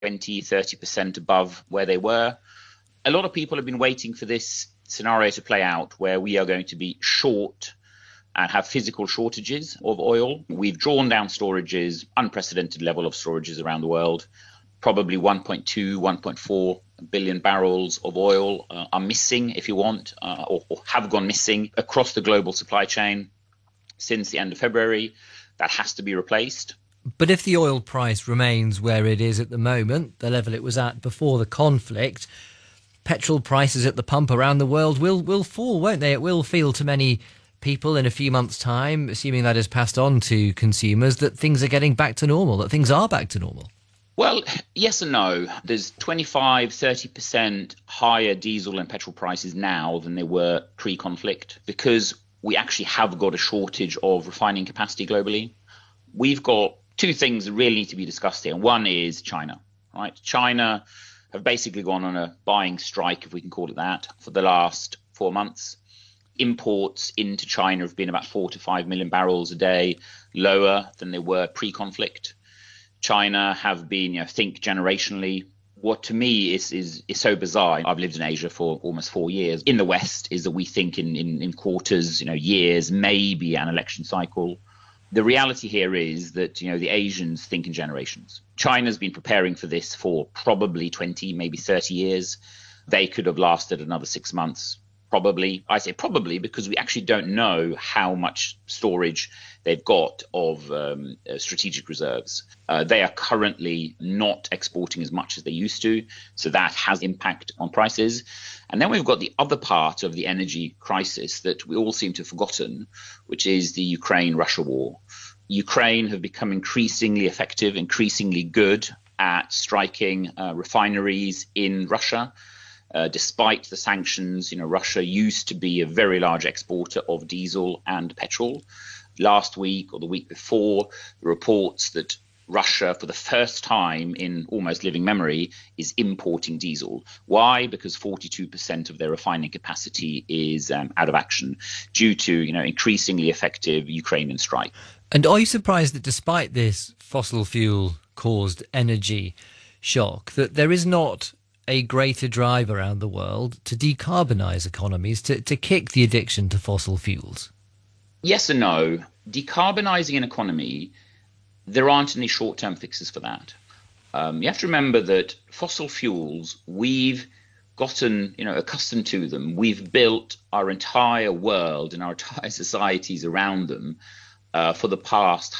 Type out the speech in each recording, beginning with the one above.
20, 30% above where they were. A lot of people have been waiting for this scenario to play out where we are going to be short and have physical shortages of oil. We've drawn down storages, unprecedented level of storages around the world. Probably 1.2, 1.4 billion barrels of oil are missing, if you want, or have gone missing across the global supply chain since the end of February. That has to be replaced. But if the oil price remains where it is at the moment, the level it was at before the conflict, petrol prices at the pump around the world will fall, won't they? It will feel to many people in a few months' time, assuming that is passed on to consumers, that things are getting back to normal, that things are back to normal. Well, yes and no. There's 25, 30% higher diesel and petrol prices now than they were pre-conflict because we actually have got a shortage of refining capacity globally. We've got two things that really need to be discussed here. One is China, right? China have basically gone on a buying strike, if we can call it that, for the last 4 months. Imports into China have been about 4 to 5 million barrels a day, lower than they were pre-conflict. China have been, think generationally. What to me is so bizarre. I've lived in Asia for almost 4 years. In the West is that we think in quarters, years, maybe an election cycle. The reality here is that, the Asians think in generations. China's been preparing for this for probably 20, maybe 30 years. They could have lasted another 6 months. Probably. I say probably because we actually don't know how much storage they've got of strategic reserves. They are currently not exporting as much as they used to, so that has impact on prices. And then we've got the other part of the energy crisis that we all seem to have forgotten, which is the Ukraine-Russia war. Ukraine have become increasingly effective, increasingly good at striking refineries in Russia. Despite the sanctions, Russia used to be a very large exporter of diesel and petrol. Last week or the week before, the reports that Russia, for the first time in almost living memory, is importing diesel. Why? Because 42% of their refining capacity is out of action due to, increasingly effective Ukrainian strike. And are you surprised that despite this fossil fuel-caused energy shock, that there is not a greater drive around the world to decarbonise economies, to kick the addiction to fossil fuels? Yes and no. Decarbonising an economy, there aren't any short-term fixes for that. You have to remember that fossil fuels, we've gotten accustomed to them. We've built our entire world and our entire societies around them for the past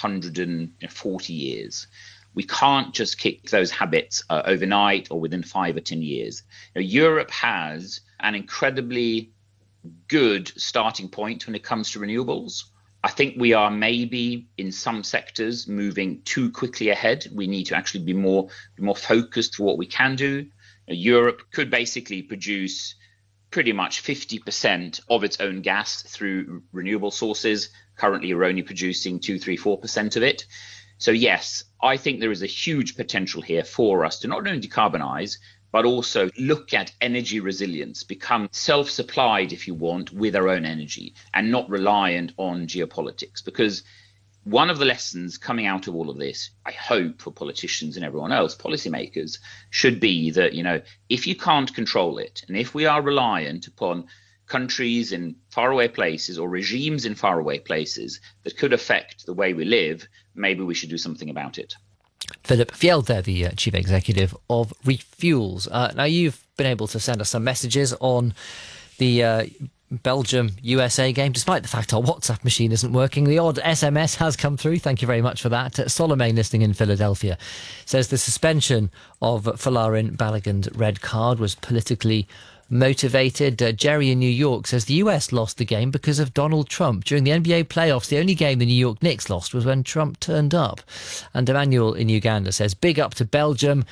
140 years. We can't just kick those habits overnight or within 5 or 10 years. Europe has an incredibly good starting point when it comes to renewables. I think we are maybe in some sectors moving too quickly ahead. We need to actually be more focused to what we can do. Europe could basically produce pretty much 50% of its own gas through renewable sources. Currently, we're only producing 2, 3, 4% of it. So yes, I think there is a huge potential here for us to not only decarbonize, but also look at energy resilience, become self-supplied, if you want, with our own energy and not reliant on geopolitics. Because one of the lessons coming out of all of this, I hope for politicians and everyone else, policymakers, should be that, if you can't control it, and if we are reliant upon countries in faraway places or regimes in faraway places that could affect the way we live, maybe we should do something about it. Philip Fjeld, the Chief Executive of ReFuels. Now, you've been able to send us some messages on the Belgium-USA game, despite the fact our WhatsApp machine isn't working. The odd SMS has come through. Thank you very much for that. Solomon, listening in Philadelphia, says the suspension of Folarin Balogun's red card was politically motivated. Jerry in New York says the US lost the game because of Donald Trump. During the NBA playoffs, the only game the New York Knicks lost was when Trump turned up. And Emmanuel in Uganda says, big up to Belgium.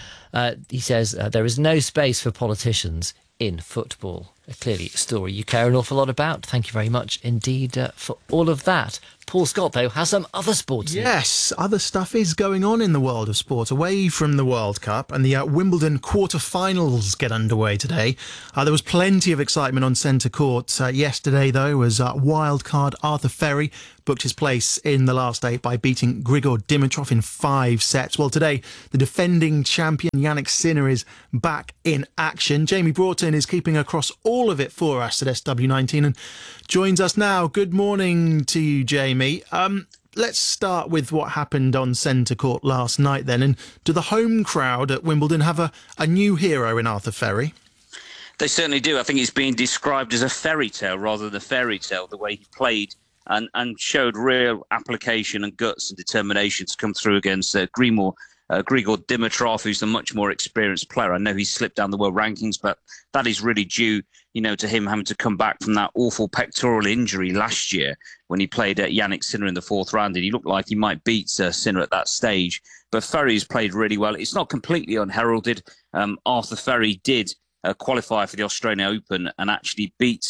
He says there is no space for politicians in football. Clearly a story you care an awful lot about. Thank you very much indeed for all of that. Paul Scott, though, has some other sports news. Yes, other stuff is going on in the world of sport, away from the World Cup, and the Wimbledon quarter-finals get underway today. There was plenty of excitement on centre court yesterday, though, as wildcard Arthur Ferry booked his place in the last 8 by beating Grigor Dimitrov in 5 sets. Well, today, the defending champion Jannik Sinner is back in action. Jamie Broughton is keeping across all of it for us at SW19 and joins us now. Good morning to you, Jamie. Let's start with what happened on centre court last night then. And do the home crowd at Wimbledon have a new hero in Arthur Ferry? They certainly do. I think it's being described as a fairy tale rather than a fairy tale, the way he played and showed real application and guts and determination to come through against Grigor Dimitrov, who's a much more experienced player. I know he's slipped down the world rankings, but that is really due, to him having to come back from that awful pectoral injury last year when he played Jannik Sinner in the 4th round, and he looked like he might beat Sinner at that stage. But Ferry's played really well. It's not completely unheralded. Arthur Ferry did qualify for the Australian Open and actually beat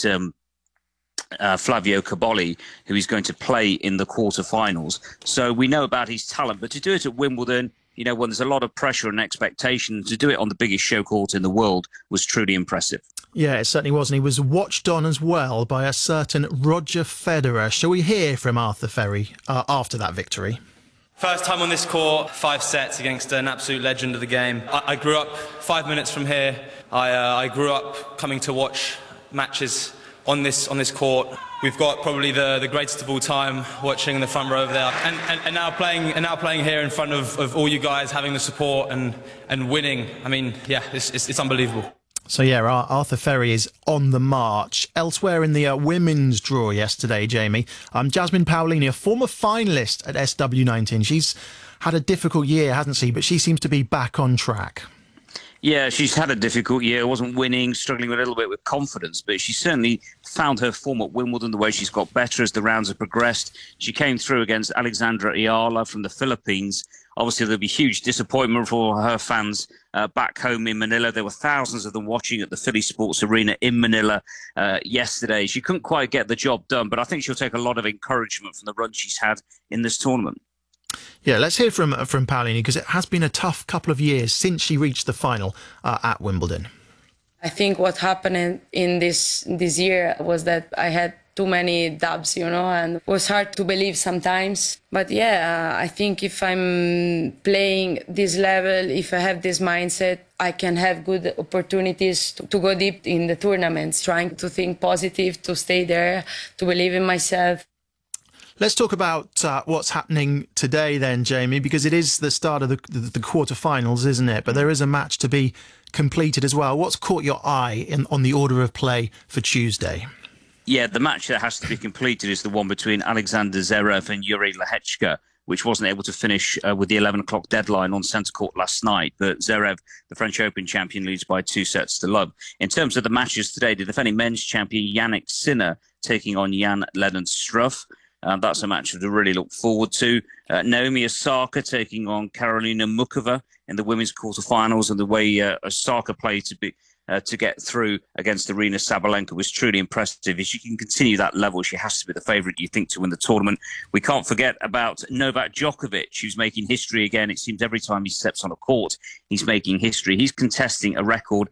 Flavio Cobolli, who is going to play in the quarterfinals. So we know about his talent, but to do it at Wimbledon, when there's a lot of pressure and expectation, to do it on the biggest show court in the world was truly impressive. Yeah, it certainly was. And he was watched on as well by a certain Roger Federer. Shall we hear from Arthur Ferry after that victory? First time on this court, 5 sets against an absolute legend of the game. I grew up 5 minutes from here. I grew up coming to watch matches on this court. We've got probably the greatest of all time watching in the front row over there, and now playing here in front of all you guys, having the support and winning. I mean, yeah, it's unbelievable. So yeah, Arthur Ferry is on the march. Elsewhere in the women's draw yesterday, Jamie, Jasmine Paolini, a former finalist at SW19. She's had a difficult year, hasn't she? But she seems to be back on track. Yeah, she's had a difficult year, wasn't winning, struggling a little bit with confidence, but she certainly found her form at Wimbledon, the way she's got better as the rounds have progressed. She came through against Alexandra Ayala from the Philippines. Obviously, there'll be huge disappointment for her fans back home in Manila. There were thousands of them watching at the Philly Sports Arena in Manila yesterday. She couldn't quite get the job done, but I think she'll take a lot of encouragement from the run she's had in this tournament. Yeah, let's hear from Paolini, because it has been a tough couple of years since she reached the final at Wimbledon. I think what happened in this year was that I had too many dubs, and it was hard to believe sometimes. But yeah, I think if I'm playing this level, if I have this mindset, I can have good opportunities to go deep in the tournaments, trying to think positive, to stay there, to believe in myself. Let's talk about what's happening today then, Jamie, because it is the start of the quarterfinals, isn't it? But there is a match to be completed as well. What's caught your eye on the order of play for Tuesday? Yeah, the match that has to be completed is the one between Alexander Zverev and Yuri Lehechka, which wasn't able to finish with the 11 o'clock deadline on centre court last night. But Zverev, the French Open champion, leads by 2 sets to love. In terms of the matches today, the defending men's champion Jannik Sinner taking on Jan-Lennard Struff. That's a match to really look forward to. Naomi Osaka taking on Karolina Mukova in the women's quarterfinals, and the way Osaka played to get through against Aryna Sabalenka was truly impressive. If she can continue that level, she has to be the favourite, you think, to win the tournament. We can't forget about Novak Djokovic, who's making history again. It seems every time he steps on a court, he's making history. He's contesting a record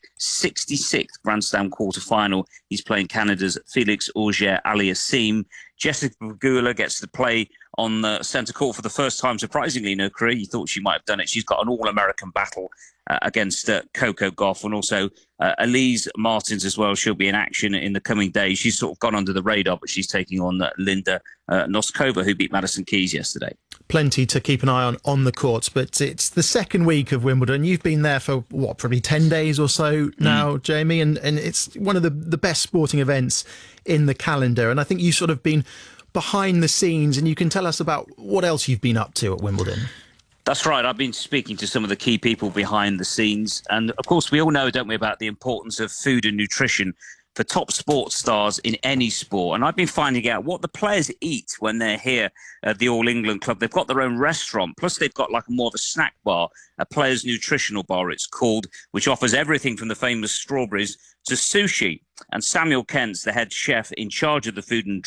66th Grand Slam quarterfinal. He's playing Canada's Felix Auger-Aliassime. Jessica Pegula gets to play on the centre court for the first time, surprisingly, in her career. You thought she might have done it. She's got an all-American battle against Coco Gauff, and also Elise Martins as well. She'll be in action in the coming days. She's sort of gone under the radar, but she's taking on Linda Noskova, who beat Madison Keys yesterday. Plenty to keep an eye on the courts, but it's the second week of Wimbledon. You've been there for, probably 10 days or so now, Jamie, and it's one of the best sporting events in the calendar. And I think you've sort of been behind the scenes, and you can tell us about what else you've been up to at Wimbledon. That's right. I've been speaking to some of the key people behind the scenes. And of course, we all know, don't we, about the importance of food and nutrition for top sports stars in any sport. And I've been finding out what the players eat when they're here at the All England Club. They've got their own restaurant, plus they've got like more of a snack bar, a players' nutritional bar it's called, which offers everything from the famous strawberries to sushi. And Samuel Kent's the head chef in charge of the food and drink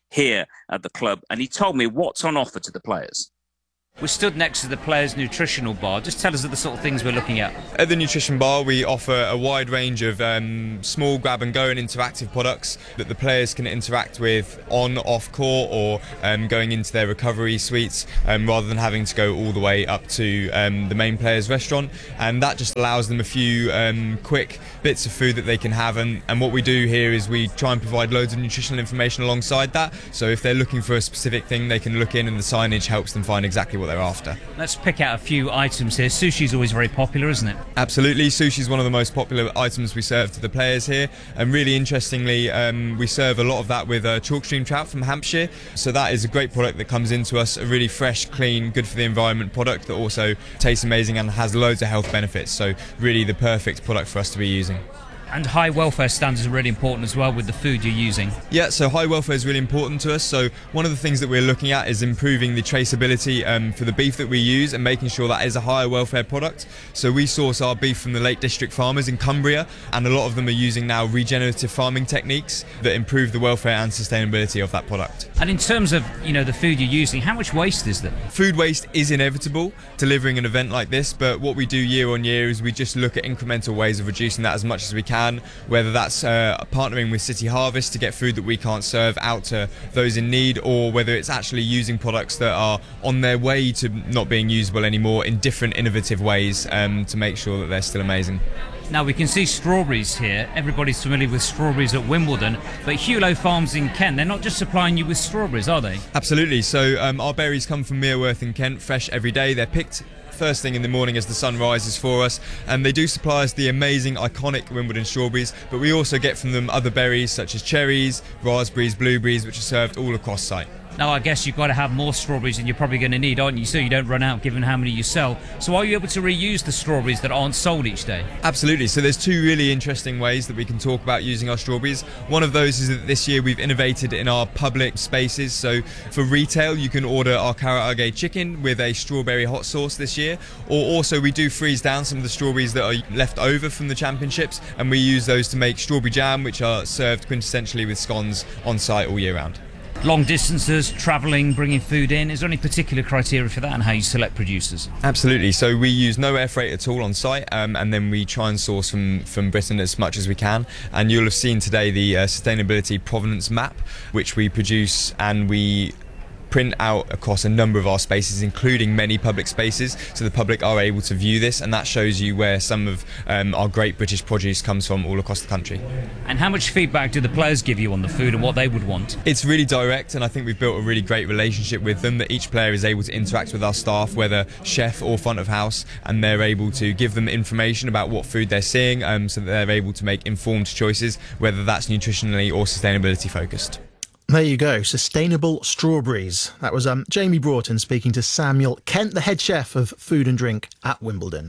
here at the club, and he told me what's on offer to the players. We're stood next to the players' nutritional bar. Just tell us the sort of things we're looking at. At the nutrition bar, we offer a wide range of small grab-and-go and interactive products that the players can interact with on, off court, or going into their recovery suites, rather than having to go all the way up to the main players' restaurant. And that just allows them a few quick bits of food that they can have. And what we do here is we try and provide loads of nutritional information alongside that. So if they're looking for a specific thing, they can look in, and the signage helps them find exactly what they're after. Let's pick out a few items here. Sushi's always very popular, isn't it? Absolutely. Sushi is one of the most popular items we serve to the players here, and really interestingly, we serve a lot of that with chalk stream trout from Hampshire. So that is a great product that comes into us, a really fresh, clean, good for the environment product that also tastes amazing and has loads of health benefits. So really the perfect product for us to be using. And high welfare standards are really important as well with the food you're using. Yeah, so high welfare is really important to us. So one of the things that we're looking at is improving the traceability for the beef that we use and making sure that is a higher welfare product. So we source our beef from the Lake District farmers in Cumbria, and a lot of them are using now regenerative farming techniques that improve the welfare and sustainability of that product. And in terms of, the food you're using, how much waste is there? Food waste is inevitable delivering an event like this, but what we do year on year is we just look at incremental ways of reducing that as much as we can, whether that's partnering with City Harvest to get food that we can't serve out to those in need, or whether it's actually using products that are on their way to not being usable anymore in different innovative ways to make sure that they're still amazing. Now we can see strawberries here. Everybody's familiar with strawberries at Wimbledon, but Hewlow Farms in Kent, they're not just supplying you with strawberries, are they? Absolutely. So our berries come from Mereworth in Kent, fresh every day. They're picked first thing in the morning as the sun rises for us, and they do supply us the amazing iconic Wimbledon strawberries, but we also get from them other berries such as cherries, raspberries, blueberries, which are served all across site. Now I guess you've got to have more strawberries than you're probably going to need, aren't you, so you don't run out given how many you sell. So are you able to reuse the strawberries that aren't sold each day? Absolutely. So there's two really interesting ways that we can talk about using our strawberries. One of those is that this year we've innovated in our public spaces. So for retail you can order our karaage chicken with a strawberry hot sauce this year, or also we do freeze down some of the strawberries that are left over from the championships, and we use those to make strawberry jam, which are served quintessentially with scones on site all year round. Long distances, travelling, bringing food in, is there any particular criteria for that and how you select producers? Absolutely. So we use no air freight at all on site, and then we try and source from Britain as much as we can. And you'll have seen today the sustainability provenance map, which we produce and we print out across a number of our spaces, including many public spaces, so the public are able to view this, and that shows you where some of our great British produce comes from all across the country. And how much feedback do the players give you on the food and what they would want? It's really direct, and I think we've built a really great relationship with them, that each player is able to interact with our staff, whether chef or front of house, and they're able to give them information about what food they're seeing, so that they're able to make informed choices, whether that's nutritionally or sustainability focused. There you go, sustainable strawberries. That was Jamie Broughton speaking to Samuel Kent, the head chef of food and drink at Wimbledon.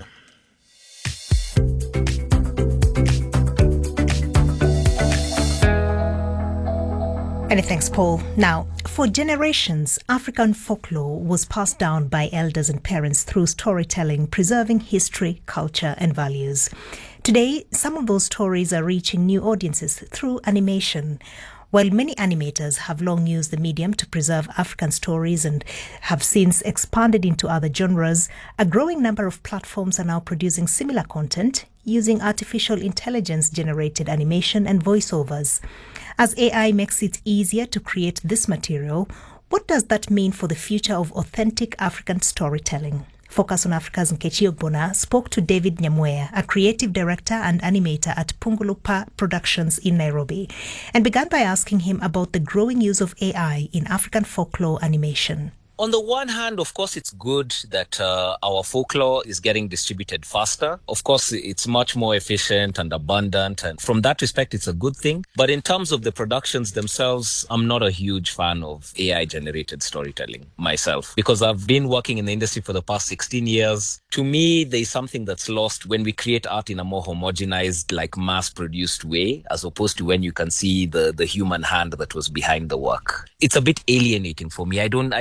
Many thanks, Paul. Now, for generations, African folklore was passed down by elders and parents through storytelling, preserving history, culture and values. Today, some of those stories are reaching new audiences through animation. While many animators have long used the medium to preserve African stories and have since expanded into other genres, a growing number of platforms are now producing similar content using artificial intelligence-generated animation and voiceovers. As AI makes it easier to create this material, what does that mean for the future of authentic African storytelling? Focus on Africa's Nkechi Ogbonna spoke to David Nyamweya, a creative director and animator at Pungulupa Productions in Nairobi, and began by asking him about the growing use of AI in African folklore animation. On the one hand, of course, it's good that our folklore is getting distributed faster. Of course, it's much more efficient and abundant. And from that respect, it's a good thing. But in terms of the productions themselves, I'm not a huge fan of AI-generated storytelling myself, because I've been working in the industry for the past 16 years. To me, there's something that's lost when we create art in a more homogenized, like mass-produced way, as opposed to when you can see the human hand that was behind the work. It's a bit alienating for me. I don't feel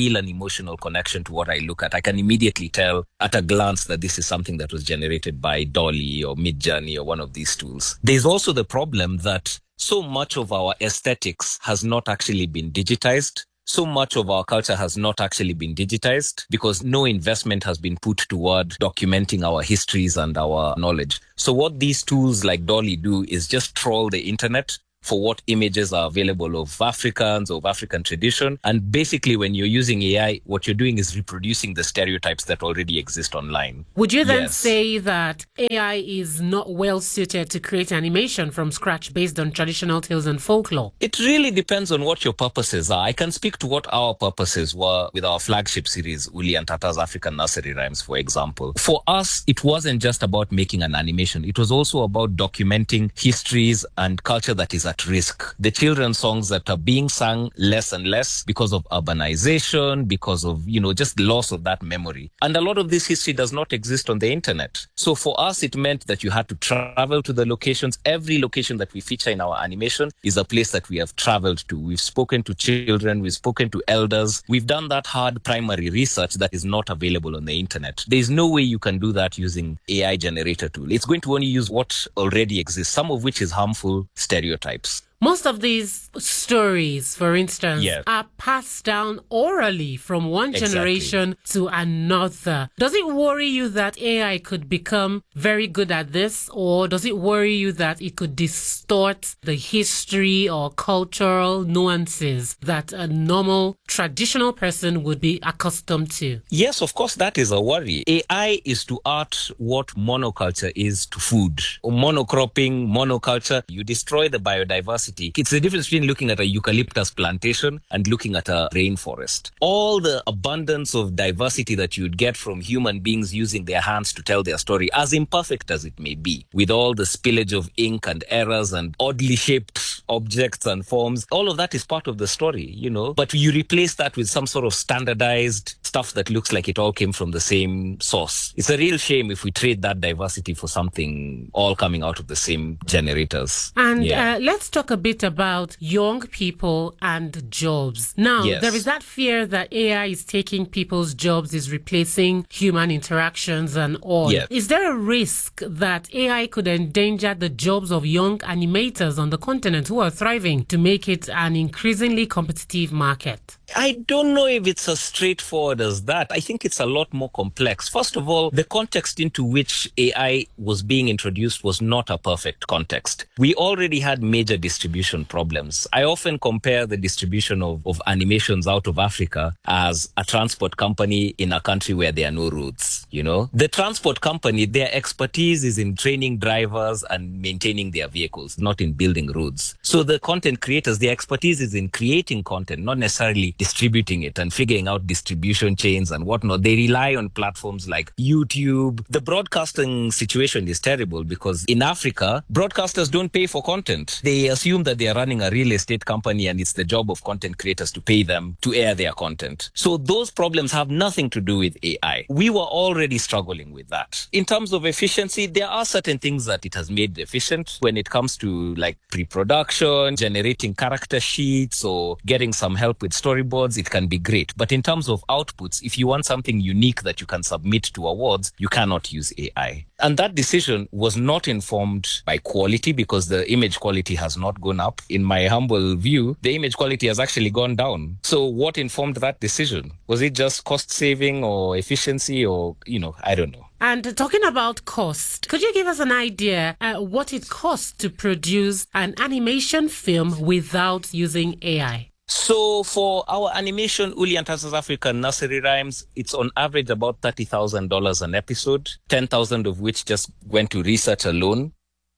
feel an emotional connection to what I look at. I can immediately tell at a glance that this is something that was generated by Dolly or Midjourney or one of these tools. There's also the problem that so much of our aesthetics has not actually been digitized. So much of our culture has not actually been digitized because no investment has been put toward documenting our histories and our knowledge. So what these tools like Dolly do is just troll the internet for what images are available of Africans, of African tradition. And basically, when you're using AI, what you're doing is reproducing the stereotypes that already exist online. Would you then say that AI is not well suited to create animation from scratch based on traditional tales and folklore? It really depends on what your purposes are. I can speak to what our purposes were with our flagship series, Uli and Tata's African Nursery Rhymes, for example. For us, it wasn't just about making an animation. It was also about documenting histories and culture that is at risk. The children's songs that are being sung less and less because of urbanization, because of, just loss of that memory. And a lot of this history does not exist on the internet. So for us, it meant that you had to travel to the locations. Every location that we feature in our animation is a place that we have traveled to. We've spoken to children, we've spoken to elders. We've done that hard primary research that is not available on the internet. There's no way you can do that using AI generator tool. It's going to only use what already exists, some of which is harmful stereotypes. Most of these stories, for instance, are passed down orally from one generation to another. Does it worry you that AI could become very good at this, or does it worry you that it could distort the history or cultural nuances that a normal, traditional person would be accustomed to? Yes, of course, that is a worry. AI is to art what monoculture is to food. Monocropping, monoculture, you destroy the biodiversity. It's the difference between looking at a eucalyptus plantation and looking at a rainforest. All the abundance of diversity that you'd get from human beings using their hands to tell their story, as imperfect as it may be, with all the spillage of ink and errors and oddly shaped objects and forms, all of that is part of the story, But you replace that with some sort of standardized stuff that looks like it all came from the same source. It's a real shame if we trade that diversity for something all coming out of the same generators. And let's talk a bit about young people and jobs. Now, there is that fear that AI is taking people's jobs, is replacing human interactions and all. Is there a risk that AI could endanger the jobs of young animators on the continent who are thriving to make it an increasingly competitive market? I don't know if it's as straightforward as that. I think it's a lot more complex. First of all, the context into which AI was being introduced was not a perfect context. We already had major distribution problems. I often compare the distribution of animations out of Africa as a transport company in a country where there are no roads, The transport company, their expertise is in training drivers and maintaining their vehicles, not in building roads. So the content creators, their expertise is in creating content, not necessarily distributing it and figuring out distribution chains and whatnot. They rely on platforms like YouTube. The broadcasting situation is terrible because in Africa, broadcasters don't pay for content. They assume that they are running a real estate company and it's the job of content creators to pay them to air their content. So those problems have nothing to do with AI. We were already struggling with that. In terms of efficiency, there are certain things that it has made efficient when it comes to like pre-production, generating character sheets or getting some help with storyboards. It can be great. But in terms of outputs, if you want something unique that you can submit to awards, you cannot use AI. And that decision was not informed by quality because the image quality has not gone up. In my humble view, the image quality has actually gone down. So what informed that decision? Was it just cost saving or efficiency or, I don't know. And talking about cost, could you give us an idea what it costs to produce an animation film without using AI? So for our animation, Uli and Tata's African Nursery Rhymes, it's on average about $30,000 an episode, 10,000 of which just went to research alone.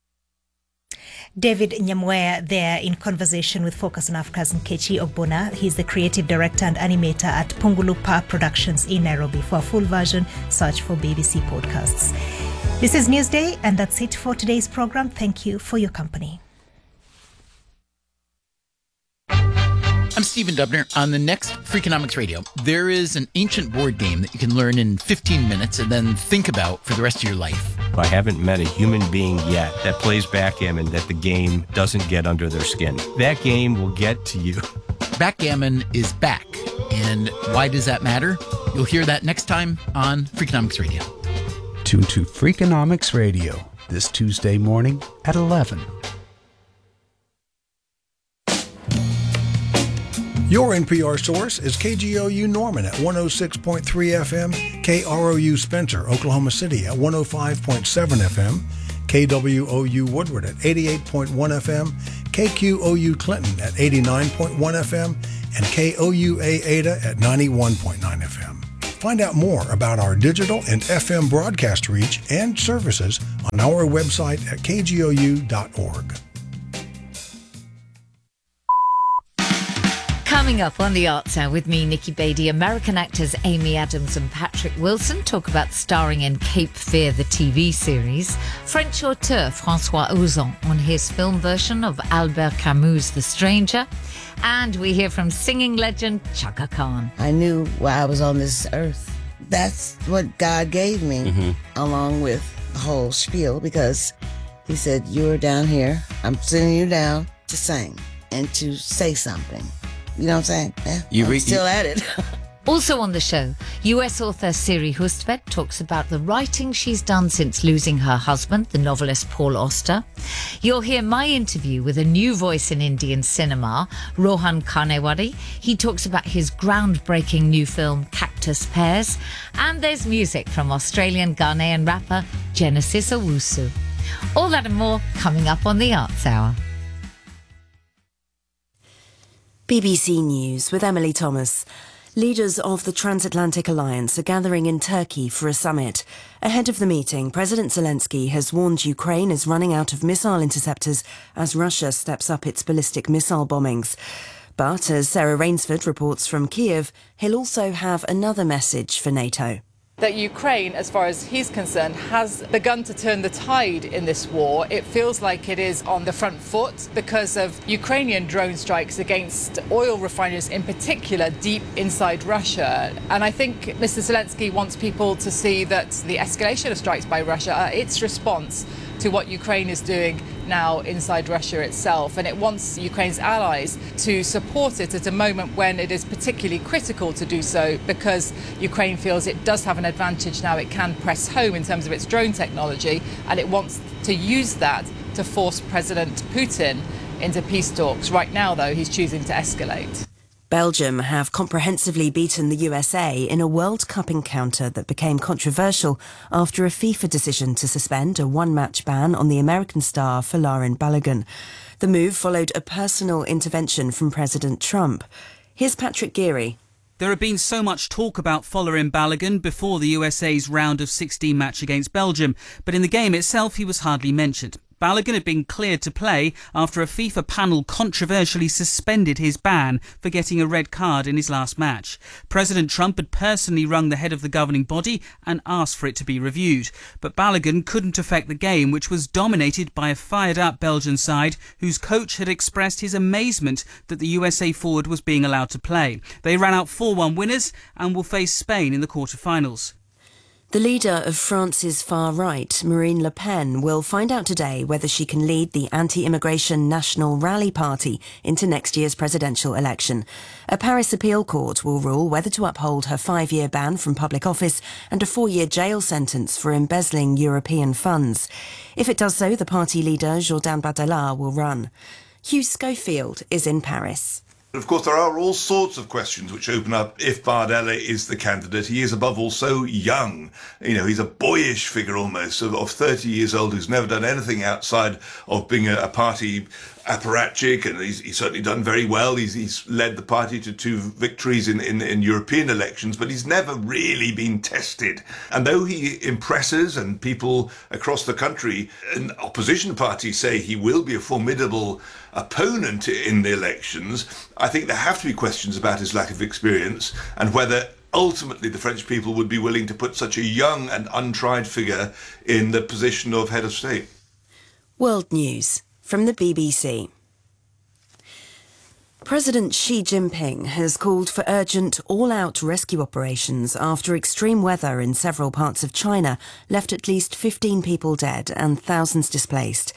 David Nyamweya there in conversation with Focus on Africa's Nkechi Ogbonna. He's the creative director and animator at Pungulupa Productions in Nairobi. For a full version, search for BBC Podcasts. This is Newsday, and that's it for today's program. Thank you for your company. I'm Stephen Dubner. On the next Freakonomics Radio, there is an ancient board game that you can learn in 15 minutes and then think about for the rest of your life. I haven't met a human being yet that plays backgammon that the game doesn't get under their skin. That game will get to you. backgammon is back. And why does that matter? You'll hear that next time on Freakonomics Radio. Tune to Freakonomics Radio this Tuesday morning at 11. Your NPR source is KGOU Norman at 106.3 FM, KROU Spencer, Oklahoma City at 105.7 FM, KWOU Woodward at 88.1 FM, KQOU Clinton at 89.1 FM, and KOUA Ada at 91.9 FM. Find out more about our digital and FM broadcast reach and services on our website at kgou.org. Coming up on the Arts Hour with me, Nikki Beattie, American actors Amy Adams and Patrick Wilson talk about starring in Cape Fear, the TV series. French auteur François Ozon on his film version of Albert Camus' The Stranger. And we hear from singing legend Chaka Khan. I knew why I was on this earth. That's what God gave me, along with the whole spiel, because he said, you're down here, I'm sending you down to sing and to say something. You know what I'm saying? Yeah, I'm still at it. Also on the show, US author Siri Hustvedt talks about the writing she's done since losing her husband, the novelist Paul Auster. You'll hear my interview with a new voice in Indian cinema, Rohan Karnewari. He talks about his groundbreaking new film, Cactus Pears. And there's music from Australian Ghanaian rapper Genesis Owusu. All that and more coming up on the Arts Hour. BBC News with Emily Thomas. Leaders of the Transatlantic Alliance are gathering in Turkey for a summit. Ahead of the meeting, President Zelensky has warned Ukraine is running out of missile interceptors as Russia steps up its ballistic missile bombings. But as Sarah Rainsford reports from Kiev, he'll also have another message for NATO. That Ukraine, as far as he's concerned, has begun to turn the tide in this war. It feels like it is on the front foot because of Ukrainian drone strikes against oil refineries, in particular, deep inside Russia. And I think Mr. Zelensky wants people to see that the escalation of strikes by Russia are its response to what Ukraine is doing now inside Russia itself. And it wants Ukraine's allies to support it at a moment when it is particularly critical to do so, because Ukraine feels it does have an advantage now. It can press home in terms of its drone technology, and it wants to use that to force President Putin into peace talks. Right now, though, he's choosing to escalate. Belgium have comprehensively beaten the USA in a World Cup encounter that became controversial after a FIFA decision to suspend a one-match ban on the American star Folarin Balogun. The move followed a personal intervention from President Trump. Here's Patrick Geary. There had been so much talk about Folarin Balogun before the USA's round of 16 match against Belgium, but in the game itself he was hardly mentioned. Balogun had been cleared to play after a FIFA panel controversially suspended his ban for getting a red card in his last match. President Trump had personally rung the head of the governing body and asked for it to be reviewed. But Balogun couldn't affect the game, which was dominated by a fired-up Belgian side whose coach had expressed his amazement that the USA forward was being allowed to play. They ran out 4-1 winners and will face Spain in the quarter-finals. The leader of France's far right, Marine Le Pen, will find out today whether she can lead the anti-immigration National Rally Party into next year's presidential election. A Paris appeal court will rule whether to uphold her 5-year ban from public office and a 4-year jail sentence for embezzling European funds. If it does so, the party leader, Jordan Bardella, will run. Hugh Schofield is in Paris. Of course, there are all sorts of questions which open up if Bardella is the candidate. He is, above all, so young. You know, he's a boyish figure almost, of 30 years old, who's never done anything outside of being a party apparatchik, and he's certainly done very well. He's led the party to 2 victories in European elections, but he's never really been tested. And though he impresses, and people across the country and opposition parties say he will be a formidable opponent in the elections, I think there have to be questions about his lack of experience and whether ultimately the French people would be willing to put such a young and untried figure in the position of head of state. World News from the BBC. President Xi Jinping has called for urgent, all-out rescue operations after extreme weather in several parts of China left at least 15 people dead and thousands displaced.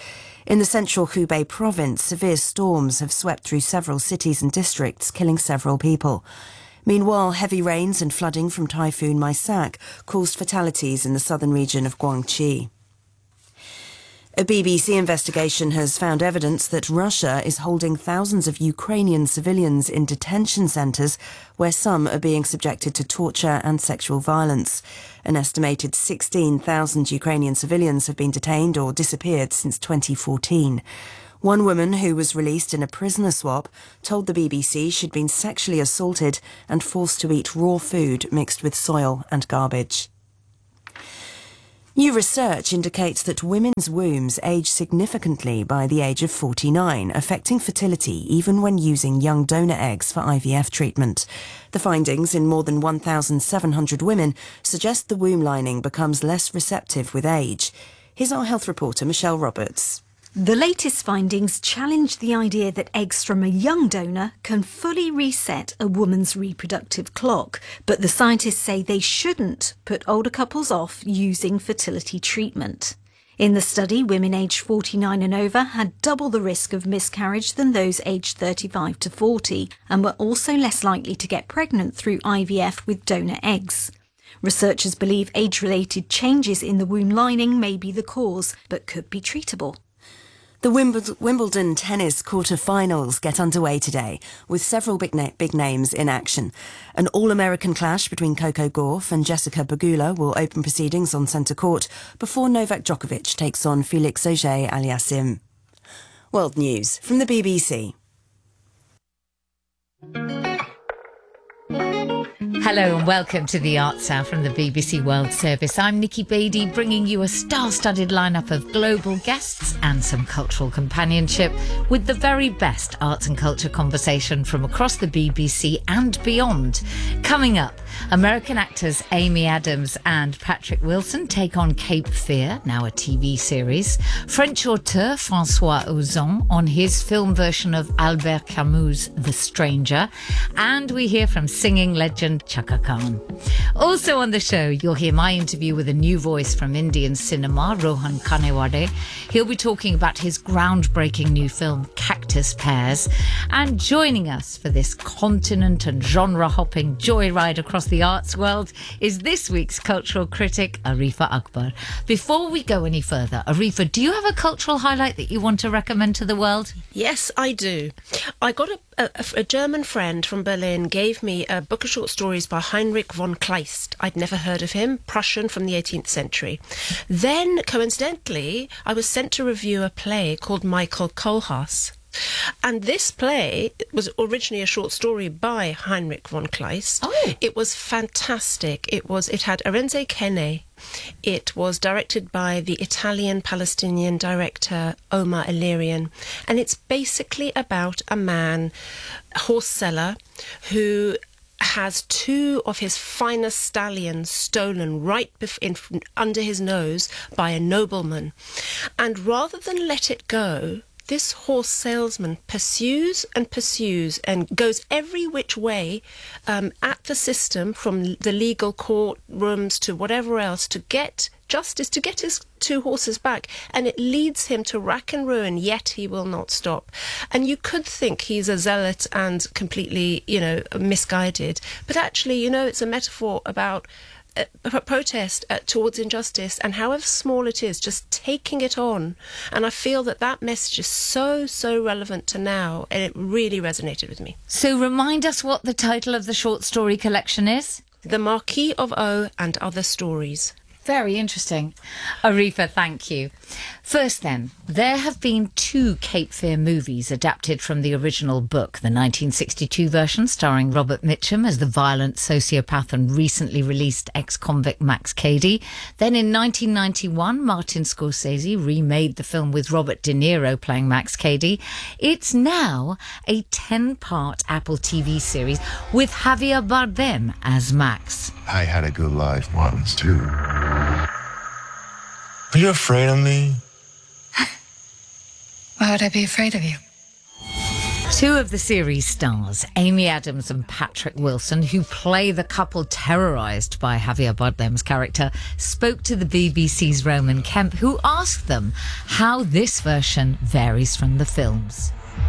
In the central Hubei province, severe storms have swept through several cities and districts, killing several people. Meanwhile, heavy rains and flooding from Typhoon Maisak caused fatalities in the southern region of Guangxi. A BBC investigation has found evidence that Russia is holding thousands of Ukrainian civilians in detention centres where some are being subjected to torture and sexual violence. An estimated 16,000 Ukrainian civilians have been detained or disappeared since 2014. One woman who was released in a prisoner swap told the BBC she'd been sexually assaulted and forced to eat raw food mixed with soil and garbage. New research indicates that women's wombs age significantly by the age of 49, affecting fertility even when using young donor eggs for IVF treatment. The findings in more than 1,700 women suggest the womb lining becomes less receptive with age. Here's our health reporter, Michelle Roberts. The latest findings challenge the idea that eggs from a young donor can fully reset a woman's reproductive clock, but the scientists say they shouldn't put older couples off using fertility treatment. In the study, women aged 49 and over had double the risk of miscarriage than those aged 35 to 40 and were also less likely to get pregnant through IVF with donor eggs. Researchers believe age-related changes in the womb lining may be the cause, but could be treatable. The Wimbledon tennis quarter-finals get underway today, with several big names in action. An all-American clash between Coco Gauff and Jessica Pegula will open proceedings on centre court before Novak Djokovic takes on Felix Auger-Aliassime. World News from the BBC. Hello and welcome to the Arts Hour from the BBC World Service. I'm Nikki Beattie, bringing you a star-studded lineup of global guests and some cultural companionship with the very best arts and culture conversation from across the BBC and beyond. Coming up, American actors Amy Adams and Patrick Wilson take on Cape Fear, now a TV series. French auteur François Ozon on his film version of Albert Camus' The Stranger. And we hear from singing legend Chaka Khan. Also on the show, you'll hear my interview with a new voice from Indian cinema, Rohan Kanewade. He'll be talking about his groundbreaking new film, Cactus Pears. And joining us for this continent and genre-hopping joyride across the arts world is this week's cultural critic, Arifa Akbar. Before we go any further, Arifa, do you have a cultural highlight that you want to recommend to the world? Yes, I do. I got a German friend from Berlin gave me a book of short stories by Heinrich von Kleist. I'd never heard of him, Prussian from the 18th century. Then, coincidentally, I was sent to review a play called Michael Kohlhaas. And this play was originally a short story by Heinrich von Kleist. Oh. It was fantastic. It had Arenze Kene. It was directed by the Italian-Palestinian director Omar Illyrian. And it's basically about a man, a horse seller, who has two of his finest stallions stolen right under his nose by a nobleman. And rather than let it go, this horse salesman pursues and goes every which way at the system, from the legal courtrooms to whatever else, to get justice, to get his two horses back. And it leads him to rack and ruin, yet he will not stop. And you could think he's a zealot and completely, misguided. But actually, it's a metaphor about a protest towards injustice, and however small it is, just taking it on. And I feel that message is so relevant to now, and it really resonated with me. So remind us what the title of the short story collection is. The Marquis of O and Other Stories. Very interesting. Arifa, thank you. First then, there have been 2 Cape Fear movies adapted from the original book, the 1962 version starring Robert Mitchum as the violent sociopath and recently released ex-convict Max Cady. Then in 1991, Martin Scorsese remade the film with Robert De Niro playing Max Cady. It's now a 10-part Apple TV series with Javier Bardem as Max. I had a good life once, too. Are you afraid of me? Why would I be afraid of you? Two of the series stars, Amy Adams and Patrick Wilson, who play the couple terrorised by Javier Bardem's character, spoke to the BBC's Roman Kemp, who asked them how this version varies from the films.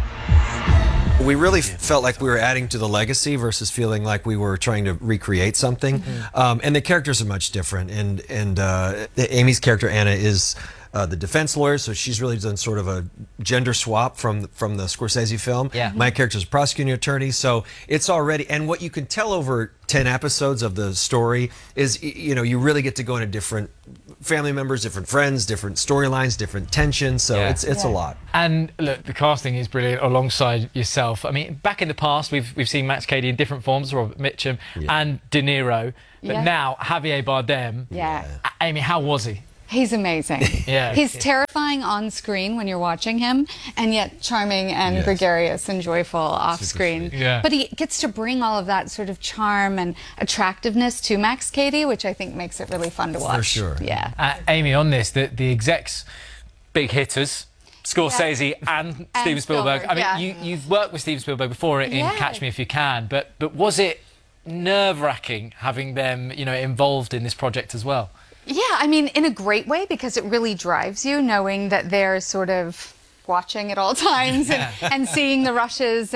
We really felt like we were adding to the legacy versus feeling like we were trying to recreate something. And the characters are much different. And Amy's character, Anna, is the defense lawyer, so she's really done sort of a gender swap from the Scorsese film. Yeah. My character's a prosecuting attorney, so it's already, and what you can tell over 10 episodes of the story is, you really get to go into different family members, different friends, different storylines, different tensions, so it's a lot. And look, the casting is brilliant alongside yourself. I mean, back in the past, we've seen Max Cady in different forms, Robert Mitchum and De Niro, but now Javier Bardem. Yeah. Amy, how was he? He's amazing. He's terrifying on screen when you're watching him, and yet charming and gregarious and joyful off screen. Yeah. But he gets to bring all of that sort of charm and attractiveness to Max Cady, which I think makes it really fun to watch. For sure. Yeah. Amy, on this, the execs, big hitters, Scorsese and Steven Spielberg. I mean, you've worked with Steven Spielberg before in Catch Me If You Can, but was it nerve-wracking having them, involved in this project as well? Yeah, I mean, in a great way, because it really drives you, knowing that they're sort of watching at all times and seeing the rushes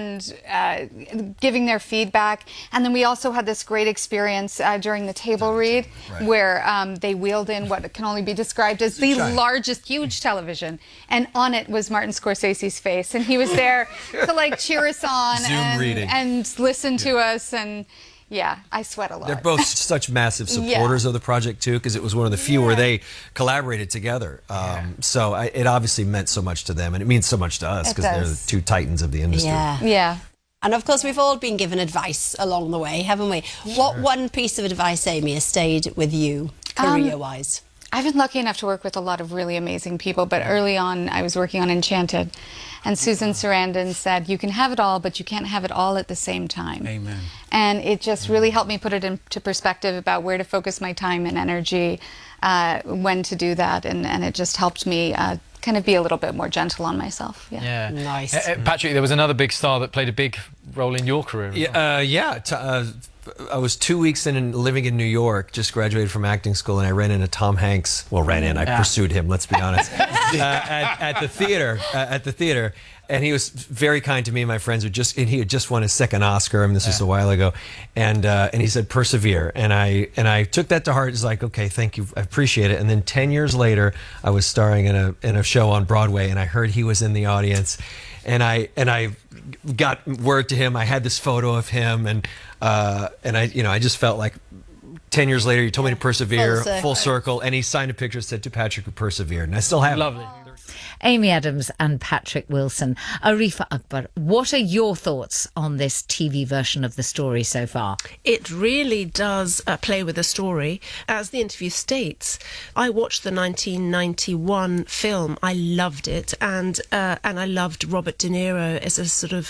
and giving their feedback. And then we also had this great experience during the table read where they wheeled in what can only be described as the largest, huge television. And on it was Martin Scorsese's face. And he was there to cheer us on and listen to us. And yeah, I sweat a lot. They're both such massive supporters of the project, too, because it was one of the few where they collaborated together. So it obviously meant so much to them, and it means so much to us, because they're the two titans of the industry. Yeah. And of course, we've all been given advice along the way, haven't we? What one piece of advice, Amy, has stayed with you, career-wise? I've been lucky enough to work with a lot of really amazing people, but early on I was working on Enchanted, and Susan Sarandon said, you can have it all, but you can't have it all at the same time. Amen. And it just really helped me put it into perspective about where to focus my time and energy, when to do that, and it just helped me kind of be a little bit more gentle on myself. Yeah. Nice. Patrick, there was another big star that played a big role in your career. I was 2 weeks in and living in New York, just graduated from acting school, and I ran into Tom Hanks. Well, I pursued him, let's be honest, at the theater. And he was very kind to me and my friends. And he had just won his second Oscar. I mean, this was a while ago. And he said, persevere. And I took that to heart. It's like, okay, thank you. I appreciate it. And then 10 years later, I was starring in a show on Broadway, and I heard he was in the audience. And I got word to him. I had this photo of him, and I just felt like 10 years later, he told me to persevere, full circle, and he signed a picture that said, to Patrick, who persevered. And I still have Lovely. Amy Adams and Patrick Wilson. Arifa Akbar, what are your thoughts on this TV version of the story so far? It really does play with the story. As the interview states, I watched the 1991 film. I loved it, and I loved Robert De Niro as a sort of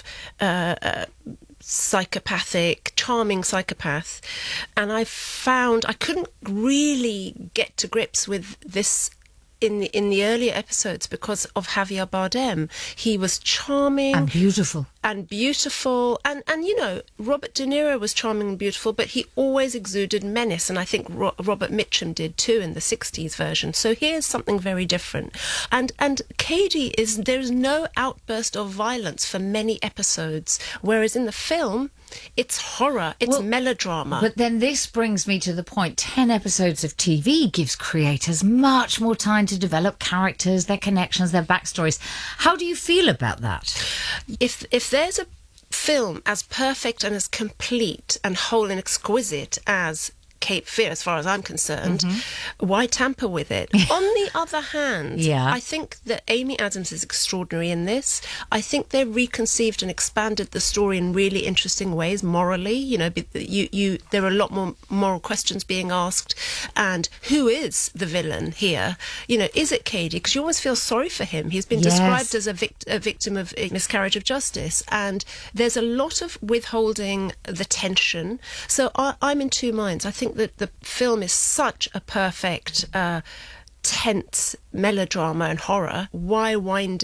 psychopathic, charming psychopath. And I found I couldn't really get to grips with this in the earlier episodes because of Javier Bardem. He was charming and beautiful. And Robert De Niro was charming and beautiful, but he always exuded menace, and I think Robert Mitchum did too in the 60s version. So here's something very different. And Cady there's no outburst of violence for many episodes, whereas in the film it's horror, it's melodrama. But then this brings me to the point, 10 episodes of TV gives creators much more time to develop characters, their connections, their backstories. How do you feel about that? If there's a film as perfect and as complete and whole and exquisite as Cape Fear, as far as I'm concerned, why tamper with it? On the other hand, I think that Amy Adams is extraordinary in this. I think they reconceived and expanded the story in really interesting ways morally. There are a lot more moral questions being asked. And who is the villain here? Is it Cady? Because you always feel sorry for him. He's been described as a victim of a miscarriage of justice. And there's a lot of withholding the tension. So I'm in two minds. I think that the film is such a perfect, tense melodrama and horror. Why wind it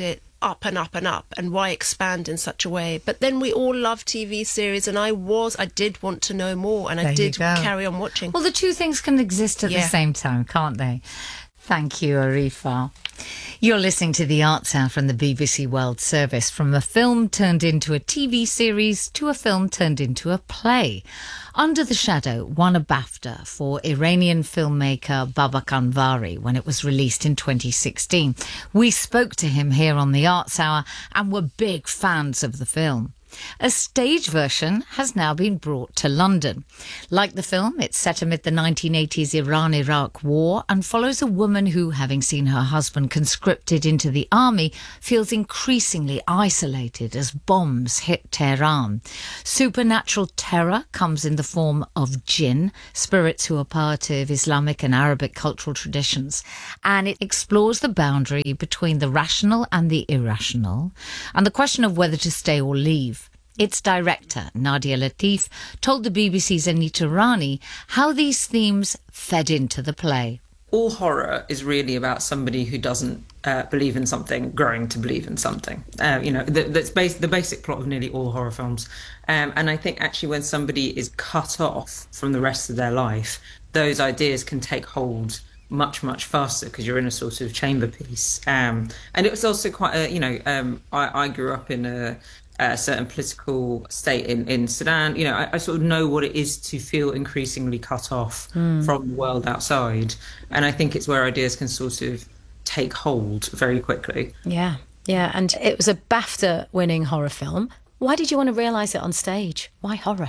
up and up and up, and why expand in such a way? But then we all love TV series, and I did want to know more, and I did carry on watching. Well, the two things can exist at the same time, can't they? Thank you, Arifa. You're listening to The Arts Hour from the BBC World Service, from a film turned into a TV series to a film turned into a play. Under the Shadow won a BAFTA for Iranian filmmaker Babak Anvari when it was released in 2016. We spoke to him here on The Arts Hour and were big fans of the film. A stage version has now been brought to London. Like the film, it's set amid the 1980s Iran-Iraq war and follows a woman who, having seen her husband conscripted into the army, feels increasingly isolated as bombs hit Tehran. Supernatural terror comes in the form of jinn, spirits who are part of Islamic and Arabic cultural traditions, and it explores the boundary between the rational and the irrational, and the question of whether to stay or leave. Its director, Nadia Latif, told the BBC's Anita Rani how these themes fed into the play. All horror is really about somebody who doesn't believe in something growing to believe in something. That's the basic plot of nearly all horror films. And I think actually when somebody is cut off from the rest of their life, those ideas can take hold much, much faster because you're in a sort of chamber piece. And it was also quite I grew up in a certain political state in Sudan. I sort of know what it is to feel increasingly cut off from the world outside. And I think it's where ideas can sort of take hold very quickly. Yeah, and it was a BAFTA-winning horror film. Why did you want to realise it on stage? Why horror?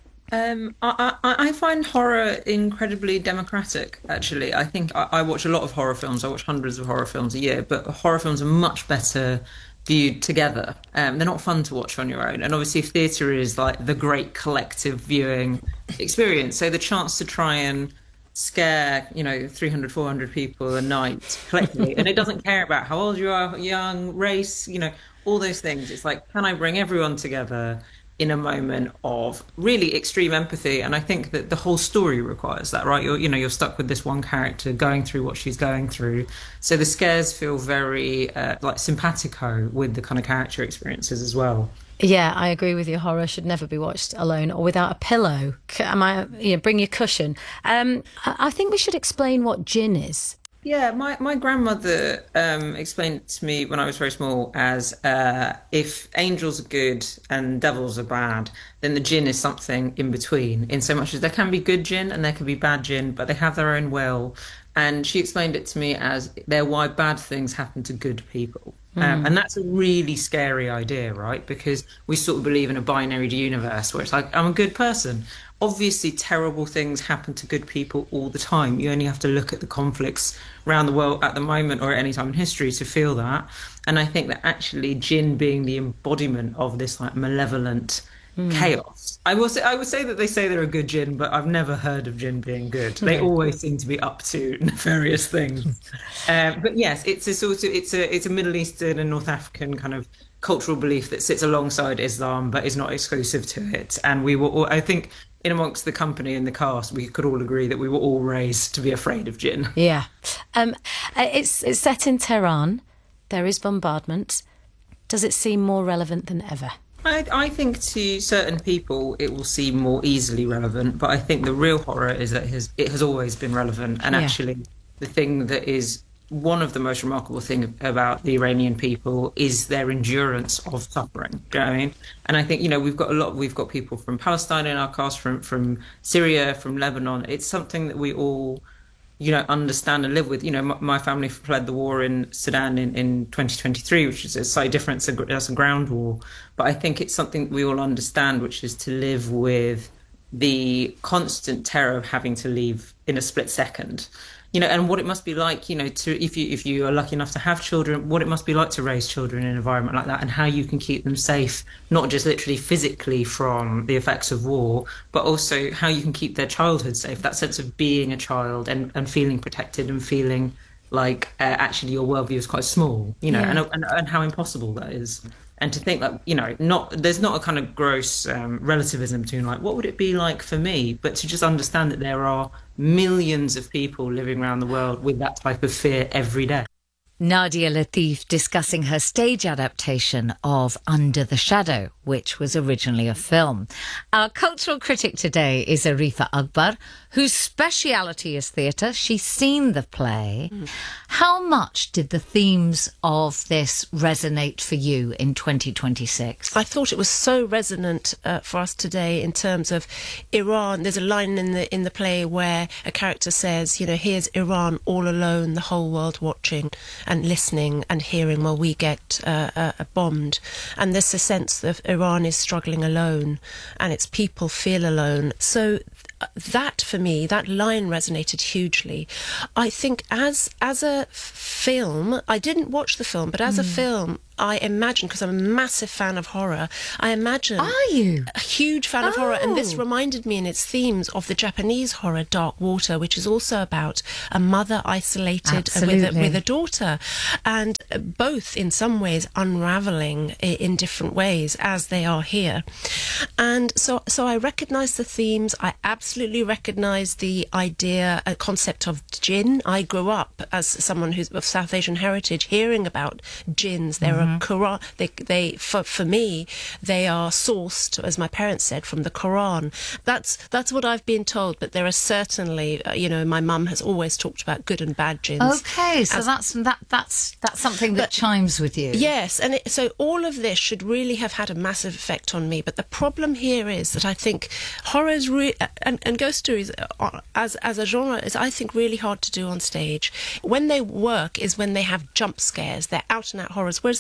I find horror incredibly democratic, actually. I think I watch a lot of horror films. I watch hundreds of horror films a year, but horror films are much better viewed together. They're not fun to watch on your own. And obviously theatre is like the great collective viewing experience. So the chance to try and scare, 300, 400 people a night collectively, and it doesn't care about how old you are, young, race, all those things. It's like, can I bring everyone together in a moment of really extreme empathy? And I think that the whole story requires that, right? You're stuck with this one character going through what she's going through. So the scares feel very like simpatico with the kind of character experiences as well. Yeah, I agree with you. Horror should never be watched alone or without a pillow. Bring your cushion. I think we should explain what jinn is. Yeah, my grandmother explained it to me when I was very small as if angels are good and devils are bad, then the jinn is something in between, in so much as there can be good jinn and there can be bad jinn, but they have their own will. And she explained it to me as they're why bad things happen to good people. And that's a really scary idea, right? Because we sort of believe in a binary universe where it's like, I'm a good person. Obviously, terrible things happen to good people all the time. You only have to look at the conflicts around the world at the moment or at any time in history to feel that. And I think that actually jinn being the embodiment of this like malevolent chaos. I would say that they say they're a good jinn, but I've never heard of jinn being good. They always seem to be up to nefarious things. But yes, it's a Middle Eastern and North African kind of cultural belief that sits alongside Islam, but is not exclusive to it. And we were all, I think, in amongst the company and the cast, we could all agree that we were all raised to be afraid of jinn. Yeah, it's set in Tehran. There is bombardment. Does it seem more relevant than ever? I think to certain people it will seem more easily relevant, but I think the real horror is that it has always been relevant. And actually, the thing that is one of the most remarkable things about the Iranian people is their endurance of suffering. Do you know what I mean? And I think we've got people from Palestine in our cast, from Syria, from Lebanon. It's something that we all understand and live with. My family fled the war in Sudan in 2023, which is a slightly different, that's a ground war. But I think it's something we all understand, which is to live with the constant terror of having to leave in a split second. And what it must be like, if you are lucky enough to have children, what it must be like to raise children in an environment like that, and how you can keep them safe, not just literally physically from the effects of war, but also how you can keep their childhood safe, that sense of being a child and feeling protected and feeling like actually your worldview is quite small, and how impossible that is. And to think that, there's not a kind of gross relativism between like, what would it be like for me? But to just understand that there are millions of people living around the world with that type of fear every day. Nadia Latif discussing her stage adaptation of Under the Shadow, which was originally a film. Our cultural critic today is Arifa Akbar, whose speciality is theatre. She's seen the play. How much did the themes of this resonate for you in 2026? I thought it was so resonant for us today in terms of Iran. There's a line in the play where a character says, you know, here's Iran all alone, the whole world watching and listening and hearing while we get bombed. And there's a sense that Iran is struggling alone and its people feel alone. So that, for me, that line resonated hugely. I think as a film, I didn't watch the film, but as a film, I imagine, because I'm a massive fan of horror, I imagine... Are you? A huge fan of horror, and this reminded me in its themes of the Japanese horror Dark Water, which is also about a mother isolated with a daughter, and both in some ways unravelling in different ways, as they are here. And so I recognise the themes. I absolutely recognise the idea, a concept of jinn. I grew up as someone who's of South Asian heritage, hearing about jinns. There are Quran. For me, they are sourced, as my parents said, from the Quran. That's what I've been told. But there are certainly, my mum has always talked about good and bad jinns. Okay, so that's something that chimes with you. Yes, and so all of this should really have had a massive effect on me. But the problem here is that I think horror is and ghost stories as a genre is, I think, really hard to do on stage. When they work is when they have jump scares. They're out and out horrors. Whereas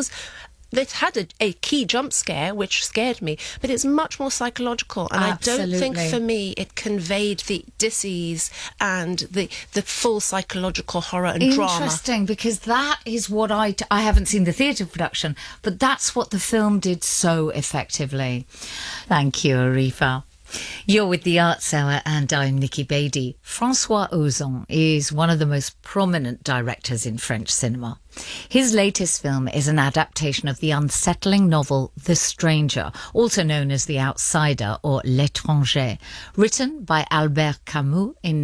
this had a key jump scare which scared me, but it's much more psychological, and Absolutely. I don't think for me it conveyed the dis-ease and the full psychological horror and drama. Interesting, because that is what I haven't seen the theatre production, but that's what the film did so effectively. Thank you, Arifa. You're with the Arts Hour, and I'm Nikki Beattie. François Ozon is one of the most prominent directors in French cinema. His latest film is an adaptation of the unsettling novel The Stranger, also known as The Outsider or L'Étranger, written by Albert Camus in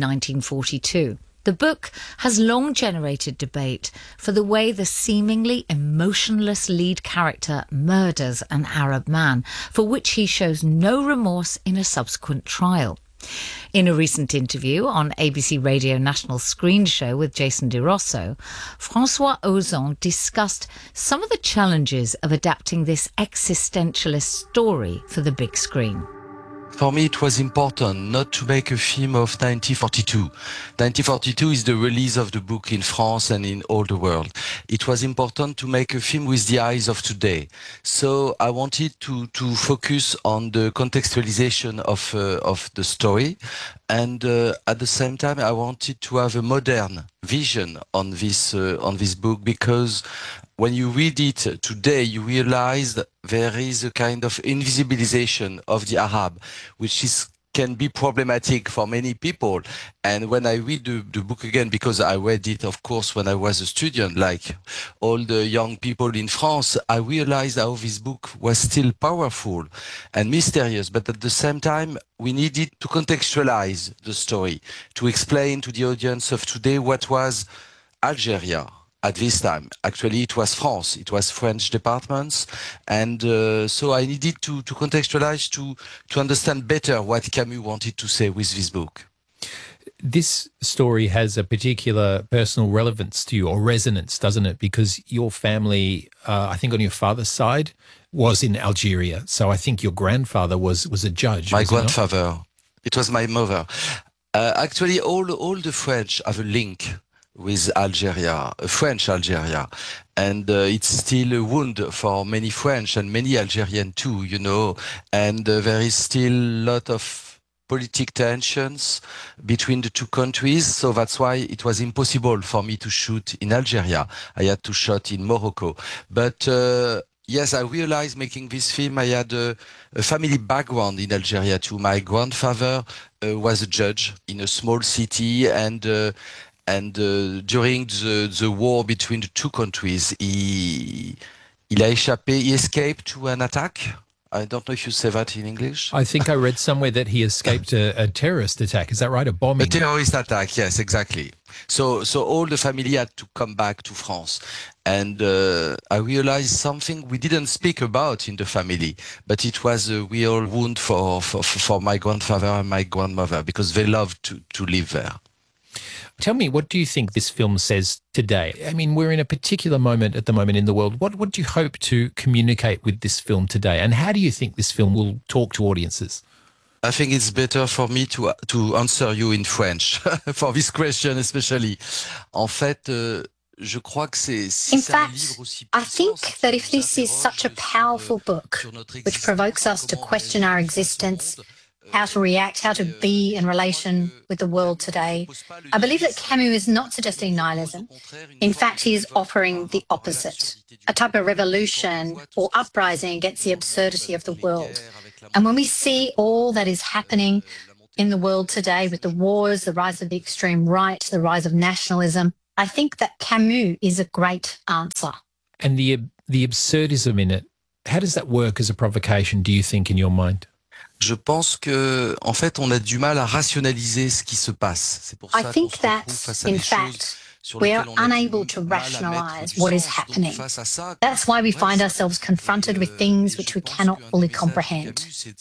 1942. The book has long generated debate for the way the seemingly emotionless lead character murders an Arab man, for which he shows no remorse in a subsequent trial. In a recent interview on ABC Radio National Screen Show with Jason De Rosso, François Ozon discussed some of the challenges of adapting this existentialist story for the big screen. For me, it was important not to make a film of 1942. 1942 is the release of the book in France and in all the world. It was important to make a film with the eyes of today. So I wanted to focus on the contextualization of the story. And at the same time, I wanted to have a modern vision on this book, because when you read it today, you realize that there is a kind of invisibilization of the Arab, which can be problematic for many people. And when I read the book again, because I read it, of course, when I was a student, like all the young people in France, I realized how this book was still powerful and mysterious. But at the same time, we needed to contextualize the story, to explain to the audience of today what was Algeria at this time. Actually, it was France. It was French departments. And so I needed to contextualize to understand better what Camus wanted to say with this book. This story has a particular personal relevance to you, or resonance, doesn't it? Because your family, I think on your father's side, was in Algeria. So I think your grandfather was a judge. My grandfather. It was my mother. Actually, all the French have a link with Algeria, French Algeria. And it's still a wound for many French and many Algerian too, and there is still a lot of politic tensions between the two countries. So that's why it was impossible for me to shoot in Algeria. I had to shoot in Morocco. But yes, I realized making this film, I had a family background in Algeria too. My grandfather was a judge in a small city, and during the war between the two countries, he escaped to an attack I don't know if you say that in English. I think I read somewhere that he escaped a terrorist attack. Is that right? A bombing? A terrorist attack, yes, exactly. So all the family had to come back to France. And I realized something we didn't speak about in the family, but it was a real wound for my grandfather and my grandmother, because they loved to live there. Tell me, what do you think this film says today? I mean, we're in a particular moment at the moment in the world. What do you hope to communicate with this film today? And how do you think this film will talk to audiences? I think it's better for me to answer you in French, for this question especially. En fait, je crois que c'est... In fact, I think that if this is such a powerful book, which provokes us to question our existence, how to react, how to be in relation with the world today, I believe that Camus is not suggesting nihilism. In fact, he is offering the opposite, a type of revolution or uprising against the absurdity of the world. And when we see all that is happening in the world today with the wars, the rise of the extreme right, the rise of nationalism, I think that Camus is a great answer. And the absurdism in it, how does that work as a provocation, do you think, in your mind? Je pense que, en fait, on a du mal à rationaliser ce qui se passe. C'est pour ça I think that, in fact, we are unable to rationalise what is happening. That's why we find ourselves confronted with things which we cannot fully comprehend.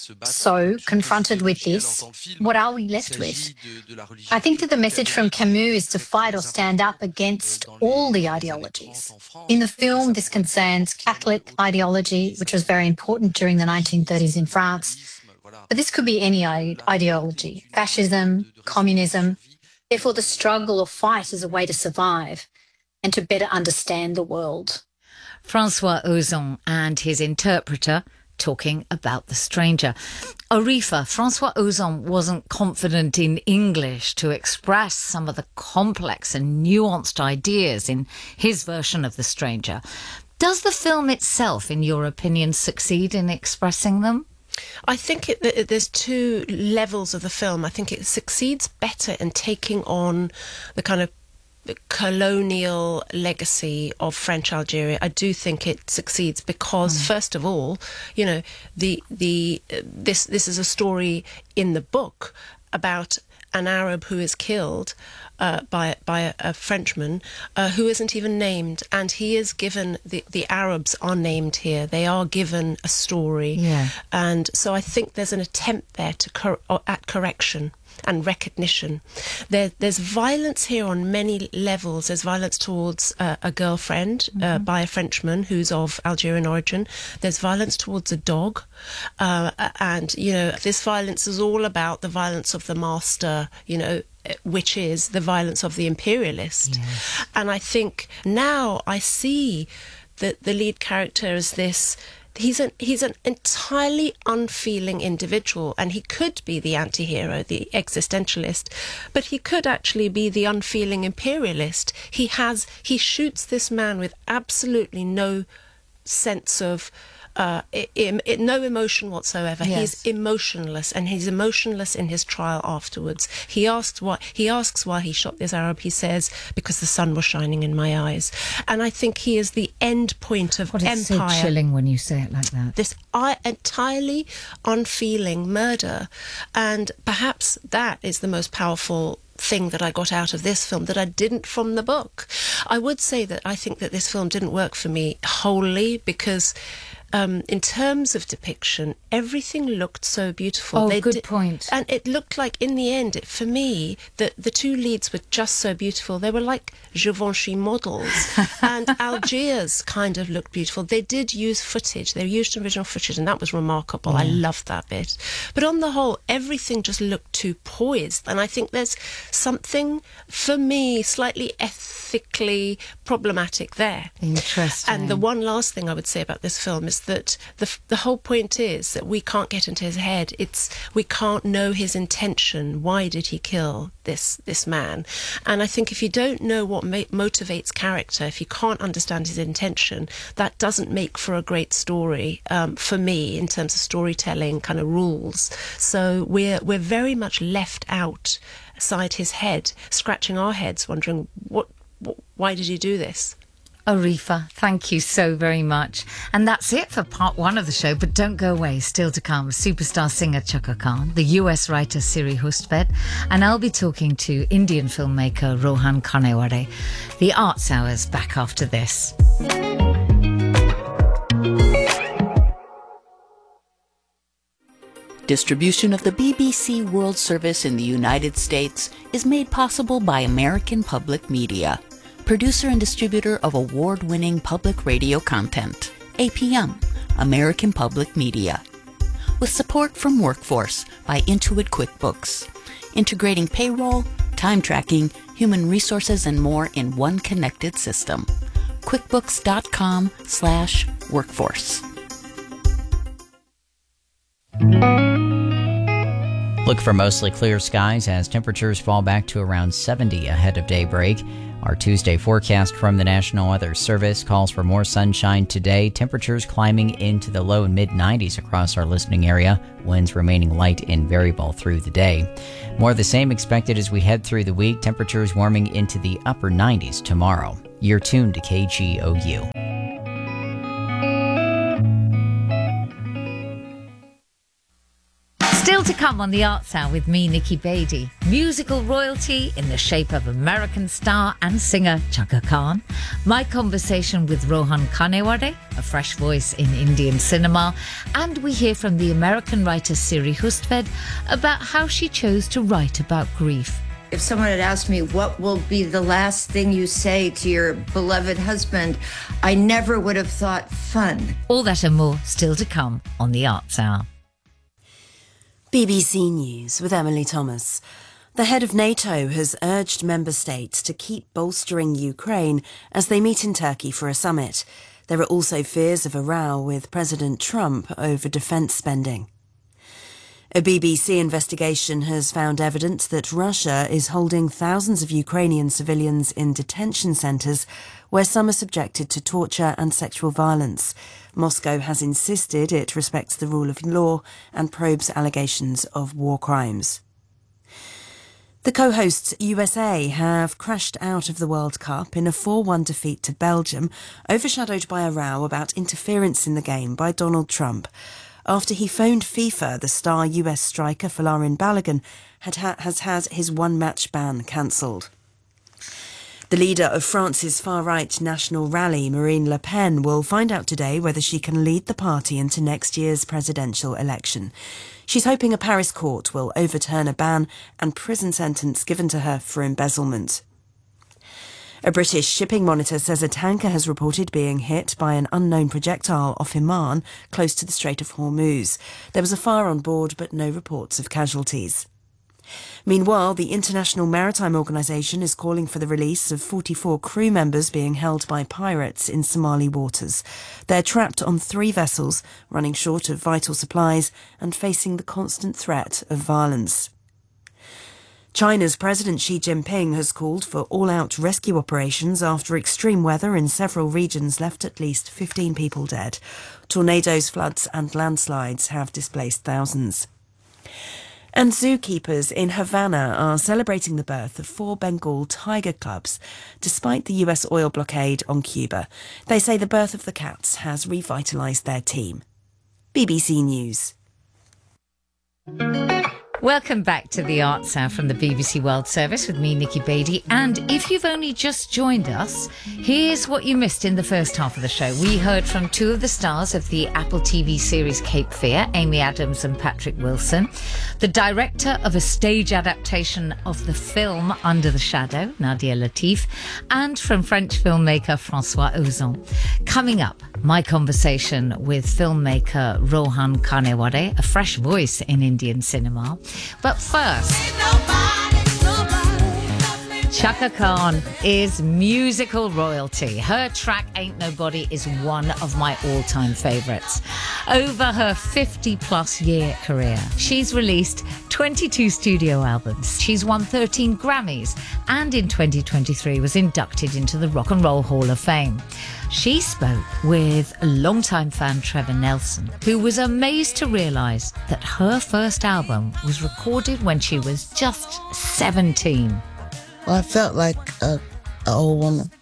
So, confronted with this, what are we left with? I think that the message from Camus is to fight or stand up against all the ideologies. In the film, this concerns Catholic ideology, which was very important during the 1930s in France. But this could be any ideology, fascism, communism. Therefore, the struggle or fight is a way to survive and to better understand the world. Francois Ozon and his interpreter talking about The Stranger. Arifa, Francois Ozon wasn't confident in English to express some of the complex and nuanced ideas in his version of The Stranger. Does the film itself, in your opinion, succeed in expressing them? I think there's two levels of the film. I think it succeeds better in taking on the kind of colonial legacy of French Algeria. I do think it succeeds because, first of all, you know, this is a story in the book about an Arab who is killed by a Frenchman who isn't even named, and he is given, the Arabs are named here. They are given a story, and so I think there's an attempt there at correction and recognition. There's violence here on many levels. There's violence towards a girlfriend by a Frenchman who's of Algerian origin. There's violence towards a dog, and you know, this violence is all about the violence of the master, you know, which is the violence of the imperialist. And I think now I see that the lead character is this. He's an entirely unfeeling individual, and he could be the anti-hero, the existentialist, but he could actually be the unfeeling imperialist. He shoots this man with absolutely no sense of no emotion whatsoever. He's emotionless, and he's emotionless in his trial afterwards. He asks why he shot this Arab. He says, because the sun was shining in my eyes. And I think he is the end point of empire. It's so chilling when you say it like that. This entirely unfeeling murder, and perhaps that is the most powerful thing that I got out of this film that I didn't from the book. I would say that I think that this film didn't work for me wholly because in terms of depiction, everything looked so beautiful. Good point. And it looked like, in the end, for me, the two leads were just so beautiful. They were like Givenchy models. And Algiers kind of looked beautiful. They did use footage. They used original footage, and that was remarkable. I loved that bit. But on the whole, everything just looked too poised. And I think there's something, for me, slightly ethically problematic there. Interesting. And the one last thing I would say about this film is that the whole point is that we can't get into his head. We can't know his intention. Why did he kill this man? And I think if you don't know what motivates character, if you can't understand his intention, that doesn't make for a great story for me in terms of storytelling kind of rules. So we're very much left outside his head, scratching our heads, wondering why did he do this? Arifa, thank you so very much. And that's it for part one of the show, but don't go away. Still to come, superstar singer Chaka Khan, the US writer Siri Hustvedt, and I'll be talking to Indian filmmaker Rohan Kanewade. The Arts Hour's back after this. Distribution of the BBC World Service in the United States is made possible by American Public Media, producer and distributor of award-winning public radio content. APM, American Public Media. With support from Workforce by Intuit QuickBooks, integrating payroll, time tracking, human resources, and more in one connected system. QuickBooks.com/workforce. Look for mostly clear skies as temperatures fall back to around 70 ahead of daybreak. Our Tuesday forecast from the National Weather Service calls for more sunshine today, temperatures climbing into the low and mid-90s across our listening area, winds remaining light and variable through the day. More of the same expected as we head through the week, temperatures warming into the upper 90s tomorrow. You're tuned to KGOU. Still to come on the Arts Hour with me, Nikki Beatty. Musical royalty in the shape of American star and singer Chaka Khan. My conversation with Rohan Kanewade, a fresh voice in Indian cinema. And we hear from the American writer Siri Hustvedt about how she chose to write about grief. If someone had asked me, what will be the last thing you say to your beloved husband, I never would have thought fun. All that and more still to come on the Arts Hour. BBC News with Emily Thomas. The head of NATO has urged member states to keep bolstering Ukraine as they meet in Turkey for a summit. There are also fears of a row with President Trump over defence spending. A BBC investigation has found evidence that Russia is holding thousands of Ukrainian civilians in detention centres where some are subjected to torture and sexual violence. Moscow has insisted it respects the rule of law and probes allegations of war crimes. The co-hosts USA have crashed out of the World Cup in a 4-1 defeat to Belgium, overshadowed by a row about interference in the game by Donald Trump, after he phoned FIFA the star US striker Folarin Balogun has had his one-match ban cancelled. The leader of France's far-right national rally, Marine Le Pen, will find out today whether she can lead the party into next year's presidential election. She's hoping a Paris court will overturn a ban and prison sentence given to her for embezzlement. A British shipping monitor says a tanker has reported being hit by an unknown projectile off Oman, close to the Strait of Hormuz. There was a fire on board, but no reports of casualties. Meanwhile, the International Maritime Organization is calling for the release of 44 crew members being held by pirates in Somali waters. They're trapped on 3 vessels, running short of vital supplies and facing the constant threat of violence. China's President Xi Jinping has called for all-out rescue operations after extreme weather in several regions left at least 15 people dead. Tornadoes, floods and landslides have displaced thousands. And zookeepers in Havana are celebrating the birth of 4 Bengal tiger cubs, despite the US oil blockade on Cuba. They say the birth of the cats has revitalised their team. BBC News. Welcome back to the Arts Hour from the BBC World Service with me, Nikki Beatty. And if you've only just joined us, here's what you missed in the first half of the show. We heard from 2 of the stars of the Apple TV series Cape Fear, Amy Adams and Patrick Wilson, the director of a stage adaptation of the film Under the Shadow, Nadia Latif, and from French filmmaker François Ozon. Coming up, my conversation with filmmaker Rohan Kanewade, a fresh voice in Indian cinema. But first, Chaka Khan is musical royalty. Her track Ain't Nobody is one of my all-time favourites. Over her 50-plus year career, she's released 22 studio albums. She's won 13 Grammys and in 2023 was inducted into the Rock and Roll Hall of Fame. She spoke with a longtime fan, Trevor Nelson, who was amazed to realise that her first album was recorded when she was just 17. Well, I felt like a an old woman.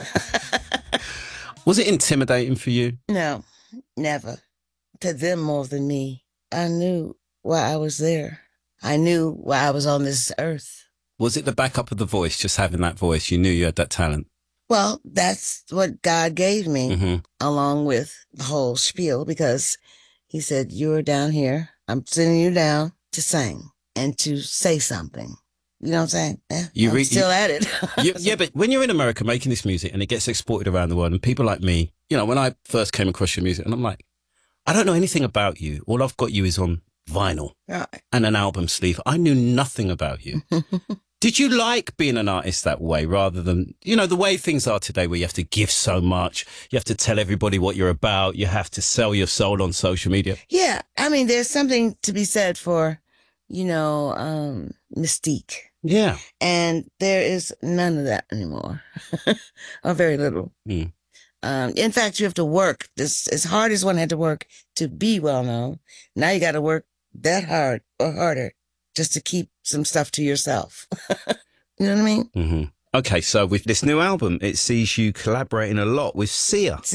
Was it intimidating for you? No, never. To them more than me. I knew why I was there. I knew why I was on this earth. Was it the backup of the voice, just having that voice? You knew you had that talent? Well, that's what God gave me, along with the whole spiel, because he said, you're down here. I'm sending you down to sing and to say something. You know what I'm saying? Yeah, I'm still at it. Yeah, but when you're in America making this music and it gets exported around the world, and people like me, you know, when I first came across your music, and I'm like, I don't know anything about you. All I've got you is on vinyl and an album sleeve. I knew nothing about you. Did you like being an artist that way rather than, you know, the way things are today where you have to give so much, you have to tell everybody what you're about, you have to sell your soul on social media? Yeah, I mean, there's something to be said for, you know, mystique. Yeah. And there is none of that anymore, or very little. In fact, you have to work. As hard as one had to work to be well known, now you got to work that hard or harder just to keep some stuff to yourself. You know what I mean? Okay, so with this new album, it sees you collaborating a lot with Sia.